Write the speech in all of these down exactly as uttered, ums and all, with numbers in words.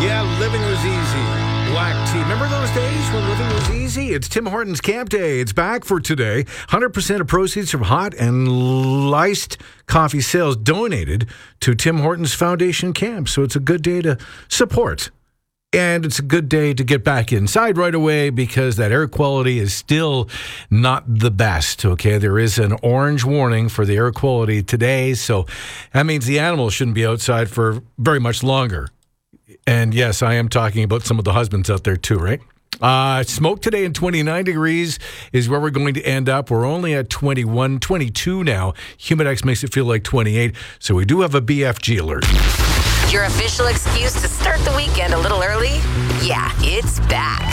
Yeah, living was easy. Black tea. Remember those days when living was easy? It's Tim Hortons Camp Day. It's back for today. one hundred percent of proceeds from hot and iced coffee sales donated to Tim Hortons Foundation Camp. So it's a good day to support. And it's a good day to get back inside right away because that air quality is still not the best, okay? There is an orange warning for the air quality today, so that means the animals shouldn't be outside for very much longer. And yes, I am talking about some of the husbands out there too, right? Uh, smoke today in twenty-nine degrees is where we're going to end up. We're only at twenty-one, twenty-two now. Humidex makes it feel like twenty-eight, so we do have a B F G alert. Your official excuse to start the weekend a little early? Yeah, it's back.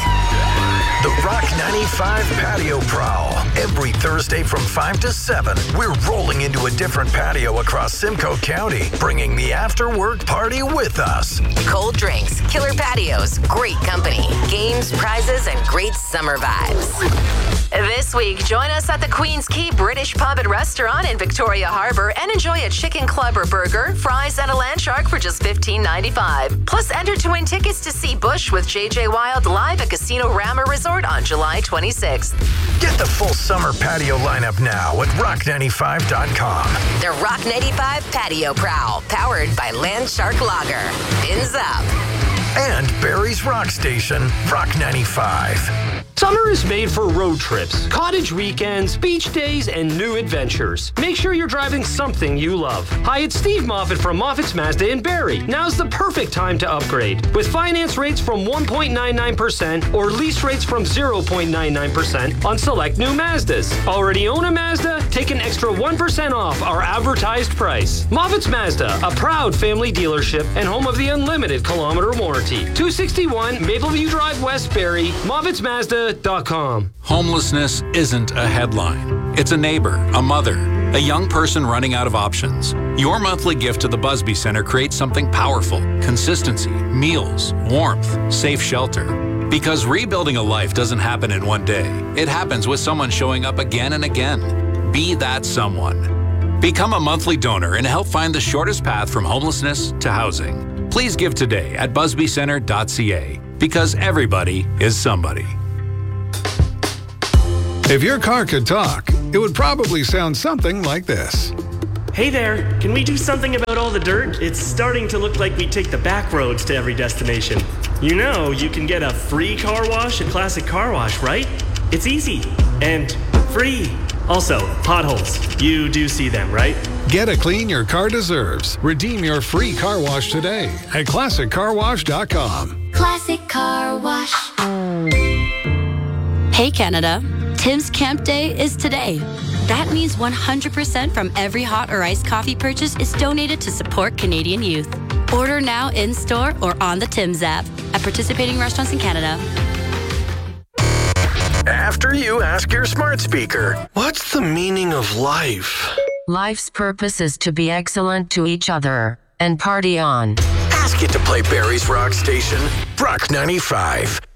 The Rock ninety-five Patio Prowl. Every Thursday from five to seven, we're rolling into a different patio across Simcoe County, bringing the after-work party with us. Cold drinks, killer patios, great company, games, prizes, and great summer vibes. This week, join us at the Queen's Quay British Pub and Restaurant in Victoria Harbour and enjoy a chicken club or burger, fries, and a land shark for just fifteen ninety-five. Plus, enter to win tickets to see Bush with J J Wild live at Casino Rama Resort on July twenty-sixth. Get the full summer patio lineup now at rock ninety-five dot com. The Rock ninety-five Patio Prowl, powered by Land Shark Lager. Fins up. And Barry's Rock Station, Rock ninety-five. Summer is made for road trips, cottage weekends, beach days, and new adventures. Make sure you're driving something you love. Hi, it's Steve Moffat from Moffat's Mazda in Barrie. Now's the perfect time to upgrade. With finance rates from one point nine nine percent or lease rates from zero point nine nine percent on select new Mazdas. Already own a Mazda? Take an extra one percent off our advertised price. Moffat's Mazda, a proud family dealership and home of the unlimited kilometer warranty. two sixty-one Mapleview Drive, West Barrie, Moffat's Mazda dot com. Homelessness isn't a headline. It's a neighbor, a mother, a young person running out of options. Your monthly gift to the Busby Center creates something powerful: consistency, meals, warmth, safe shelter. Because rebuilding a life doesn't happen in one day. It happens with someone showing up again and again. Be that someone. Become a monthly donor and help find the shortest path from homelessness to housing. Please give today at busby center dot c a because everybody is somebody. If your car could talk, it would probably sound something like this. Hey there, can we do something about all the dirt? It's starting to look like we take the back roads to every destination. You know, you can get a free car wash at Classic Car Wash, right? It's easy and free. Also, potholes. You do see them, right? Get a clean your car deserves. Redeem your free car wash today at classic car wash dot com. Classic Car Wash. Hey Canada, Tim's Camp Day is today. That means one hundred percent from every hot or iced coffee purchase is donated to support Canadian youth. Order now in-store or on the Tim's app at participating restaurants in Canada. After you ask your smart speaker, what's the meaning of life? Life's purpose is to be excellent to each other and party on. Ask it to play Barry's Rock Station, Rock ninety-five.